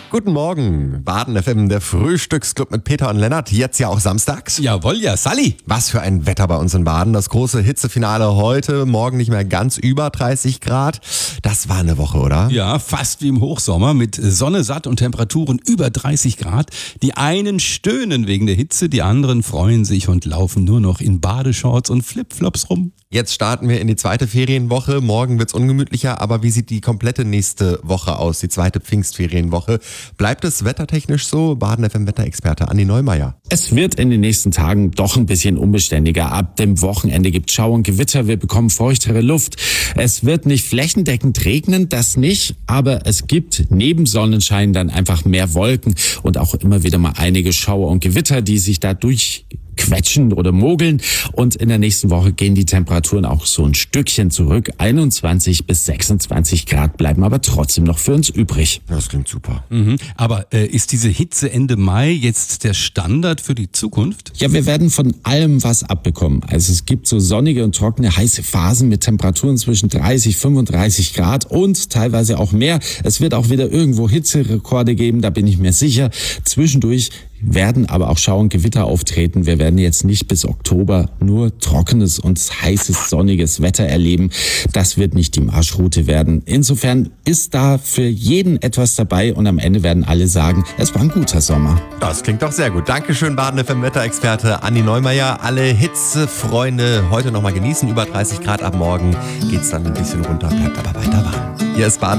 Guten Morgen, Baden FM, der Frühstücksclub mit Peter und Lennart, jetzt ja auch samstags. Jawohl, ja, Sally. Was für ein Wetter bei uns in Baden. Das große Hitzefinale heute, morgen nicht mehr ganz über 30 Grad. Das war eine Woche, oder? Ja, fast wie im Hochsommer mit Sonne satt und Temperaturen über 30 Grad. Die einen stöhnen wegen der Hitze, die anderen freuen sich und laufen nur noch in Badeshorts und Flipflops rum. Jetzt starten wir in die zweite Ferienwoche. Morgen wird's ungemütlicher, aber wie sieht die komplette nächste Woche aus, die zweite Pfingstferienwoche? Bleibt es wettertechnisch so? Baden FM Wetterexperte Andi Neumeier. Es wird in den nächsten Tagen doch ein bisschen unbeständiger. Ab dem Wochenende gibt es Schauer und Gewitter, wir bekommen feuchtere Luft. Es wird nicht flächendeckend regnen, das nicht, aber es gibt neben Sonnenschein dann einfach mehr Wolken und auch immer wieder mal einige Schauer und Gewitter, die sich da durchquetschen oder mogeln. Und in der nächsten Woche gehen die Temperaturen auch so ein Stückchen zurück. 21 bis 26 Grad bleiben aber trotzdem noch für uns übrig. Das klingt super. Aber ist diese Hitze Ende Mai jetzt der Standard für die Zukunft? Ja, wir werden von allem was abbekommen. Also es gibt so sonnige und trockene, heiße Phasen mit Temperaturen zwischen 30, 35 Grad und teilweise auch mehr. Es wird auch wieder irgendwo Hitzerekorde geben, da bin ich mir sicher. Zwischendurch werden aber auch Schauer und Gewitter auftreten. Wir werden jetzt nicht bis Oktober nur trockenes und heißes, sonniges Wetter erleben. Das wird nicht die Marschroute werden. Insofern ist da für jeden etwas dabei und am Ende werden alle sagen, es war ein guter Sommer. Das klingt doch sehr gut. Dankeschön, Baden FM Wetterexperte Andi Neumeier. Alle Hitzefreunde heute nochmal genießen. Über 30 Grad ab morgen geht's dann ein bisschen runter. Bleibt aber weiter warm. Hier ist Baden